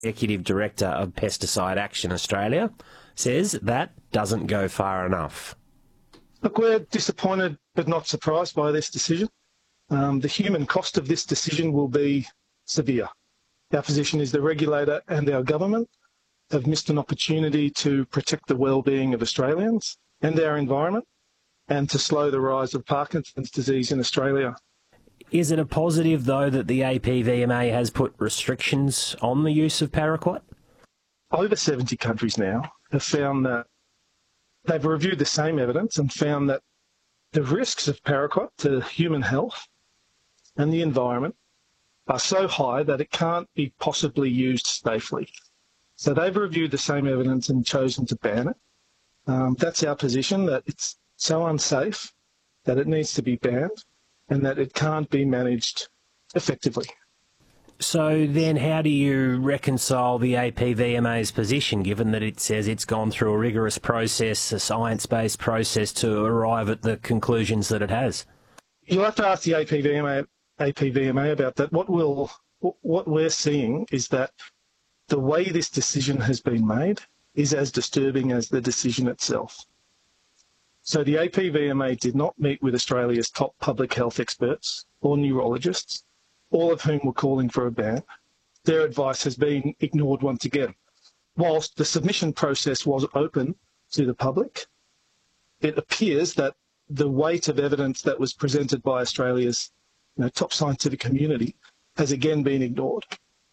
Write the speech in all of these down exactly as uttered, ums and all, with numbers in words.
Executive Director of Pesticide Action Australia, says that doesn't go far enough. Look, we're disappointed but not surprised by this decision. Um, the human cost of this decision will be severe. Our position is the regulator and our government have missed an opportunity to protect the well-being of Australians and our environment and to slow the rise of Parkinson's disease in Australia. Is it a positive, though, that the A P V M A has put restrictions on the use of paraquat? Over seventy countries now have found that they've reviewed the same evidence and found that the risks of paraquat to human health and the environment are so high that it can't be possibly used safely. So they've reviewed the same evidence and chosen to ban it. Um, that's our position, that it's so unsafe that it needs to be banned and that it can't be managed effectively. So then how do you reconcile the A P V M A's position, given that it says it's gone through a rigorous process, a science-based process, to arrive at the conclusions that it has? You'll have to ask the A P V M A, A P V M A about that. What, we'll, what we're seeing is that the way this decision has been made is as disturbing as the decision itself. So the A P V M A did not meet with Australia's top public health experts or neurologists, all of whom were calling for a ban. Their advice has been ignored once again. Whilst the submission process was open to the public, it appears that the weight of evidence that was presented by Australia's you know, top scientific community has again been ignored.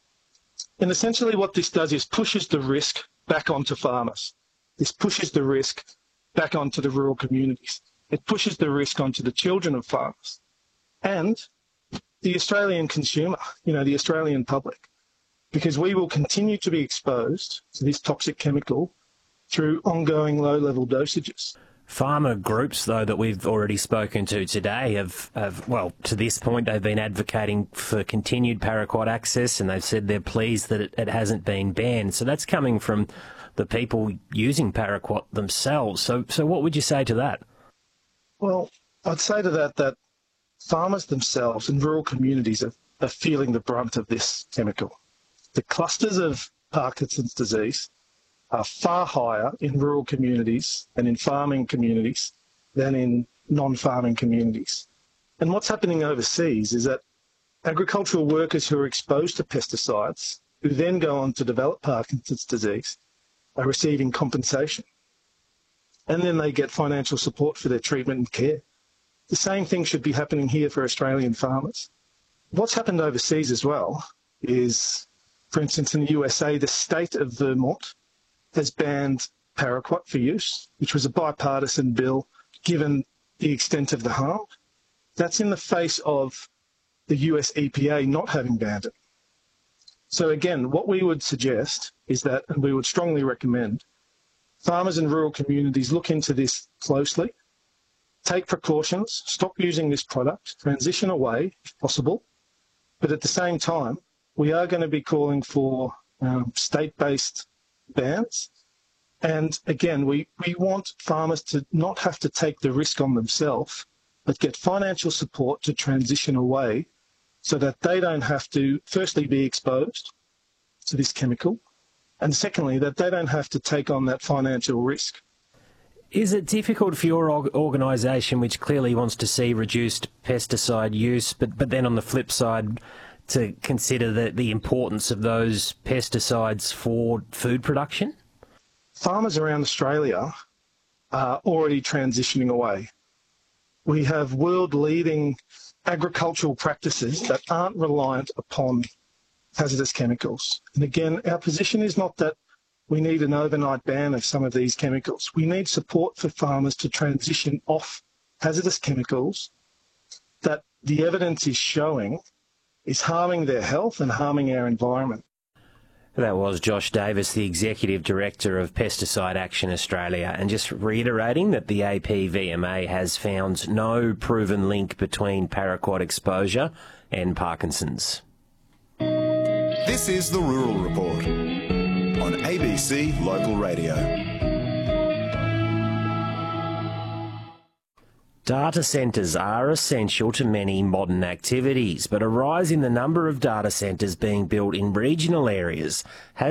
And essentially what this does is pushes the risk back onto farmers. This pushes the risk back onto the rural communities. It pushes the risk onto the children of farmers and the Australian consumer, you know, the Australian public, because we will continue to be exposed to this toxic chemical through ongoing low-level dosages. Farmer groups, though, that we've already spoken to today have, have, well, to this point, they've been advocating for continued paraquat access, and they've said they're pleased that it, it hasn't been banned. So that's coming from the people using paraquat themselves. So, so what would you say to that? Well, I'd say to that that farmers themselves in rural communities are, are feeling the brunt of this chemical. The clusters of Parkinson's disease are far higher in rural communities and in farming communities than in non-farming communities. And what's happening overseas is that agricultural workers who are exposed to pesticides, who then go on to develop Parkinson's disease, are receiving compensation. And then they get financial support for their treatment and care. The same thing should be happening here for Australian farmers. What's happened overseas as well is, for instance, in the U S A, the state of Vermont has banned paraquat for use, which was a bipartisan bill given the extent of the harm. That's in the face of the U S E P A not having banned it. So again, what we would suggest is that, and we would strongly recommend, farmers in rural communities look into this closely, take precautions, stop using this product, transition away if possible, but at the same time, we are going to be calling for um, state-based bans. And again, we, we want farmers to not have to take the risk on themselves, but get financial support to transition away so that they don't have to, firstly, be exposed to this chemical, and secondly, that they don't have to take on that financial risk. Is it difficult for your organisation, which clearly wants to see reduced pesticide use, but, but then on the flip side, to consider the, the importance of those pesticides for food production? Farmers around Australia are already transitioning away. We have world-leading agricultural practices that aren't reliant upon hazardous chemicals. And again, our position is not that we need an overnight ban of some of these chemicals. We need support for farmers to transition off hazardous chemicals that the evidence is showing is harming their health and harming our environment. That was Josh Davis, the Executive Director of Pesticide Action Australia, and just reiterating that the A P V M A has found no proven link between paraquat exposure and Parkinson's. This is the Rural Report on A B C Local Radio. Data centres are essential to many modern activities, but a rise in the number of data centres being built in regional areas has